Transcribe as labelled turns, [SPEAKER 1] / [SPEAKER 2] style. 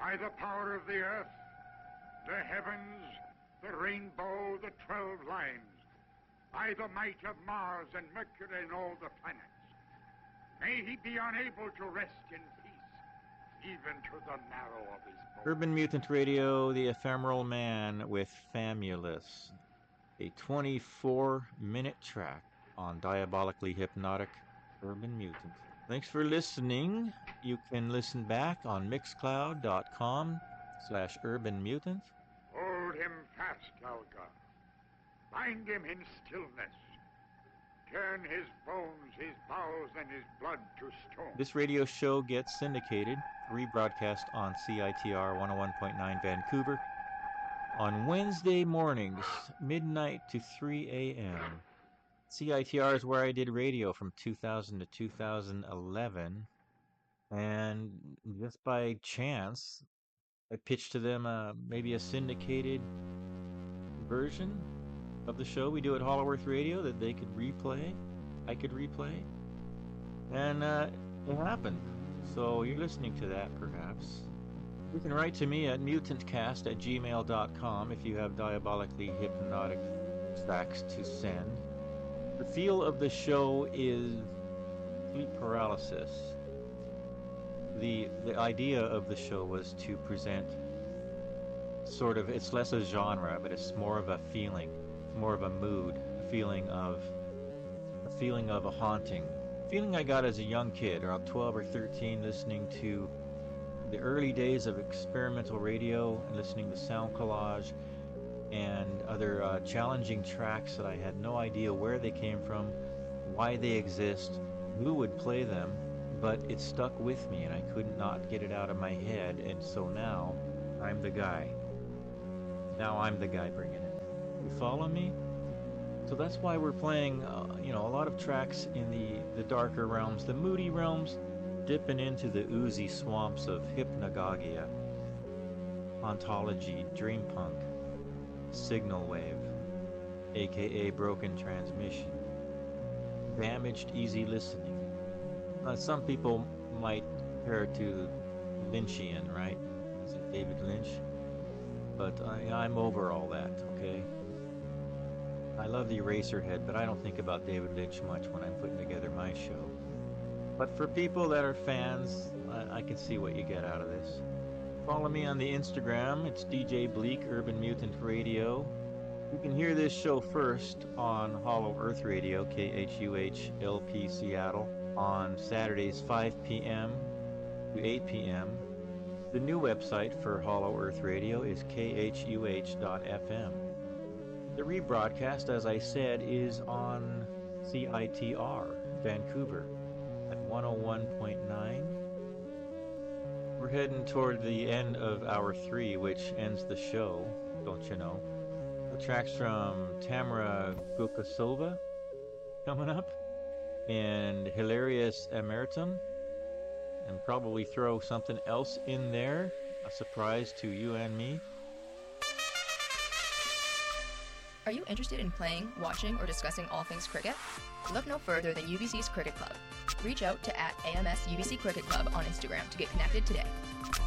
[SPEAKER 1] By the power of the earth, the heavens, the rainbow, the 12 lines, by the might of Mars and Mercury and all the planets, may he be unable to rest in peace, even to the marrow of his bones.
[SPEAKER 2] Urban Mutant Radio, The Ephemeral Man with Famulus, a 24-minute track on Diabolically Hypnotic Urban Mutant. Thanks for listening. You can listen back on mixcloud.com/Urban Mutant.
[SPEAKER 1] Hold him fast, Alga. Bind him in stillness. Turn his bones, his bowels, and his blood to stone.
[SPEAKER 2] This radio show gets syndicated, rebroadcast on CITR 101.9 Vancouver on Wednesday mornings, midnight to 3 a.m. CITR is where I did radio from 2000 to 2011, and just by chance, I pitched to them maybe a syndicated version of the show we do at Hollow Earth Radio that they could replay, I could replay, and it happened. So you're listening to that, perhaps. You can write to me at mutantcast@gmail.com if you have diabolically hypnotic tracks to send. The feel of the show is sleep paralysis. The idea of the show was to present sort of, it's less a genre, but it's more of a feeling, more of a mood, a feeling of a haunting. Feeling I got as a young kid, around 12 or 13, listening to the early days of experimental radio and listening to Sound Collage and other challenging tracks that I had no idea where they came from, why they exist, who would play them, but it stuck with me and I could not get it out of my head, and so now I'm the guy. Now I'm the guy bringing it. You follow me? So that's why we're playing, a lot of tracks in the darker realms, the moody realms, dipping into the oozy swamps of hypnagogia, ontology, dream punk, signal wave, aka broken transmission, damaged easy listening. Some people might compare it to Lynchian, right? Is it David Lynch? But I'm over all that, okay? I love the Eraserhead, but I don't think about David Lynch much when I'm putting together my show. But for people that are fans, I can see what you get out of this. Follow me on the Instagram. It's DJ Bleak Urban Mutant Radio. You can hear this show first on Hollow Earth Radio, KHUH-LP Seattle, on Saturdays 5 p.m. to 8 p.m. The new website for Hollow Earth Radio is khuh.fm. The rebroadcast, as I said, is on CITR, Vancouver, at 101.9. We're heading toward the end of hour 3, which ends the show, don't you know. The tracks from Tamara Gukasova coming up, and Hilarious Emertum, and probably throw something else in there, a surprise to you and me.
[SPEAKER 3] Are you interested in playing, watching, or discussing all things cricket? Look no further than UBC's Cricket Club. Reach out to @AMS UBC Cricket Club on Instagram to get connected today.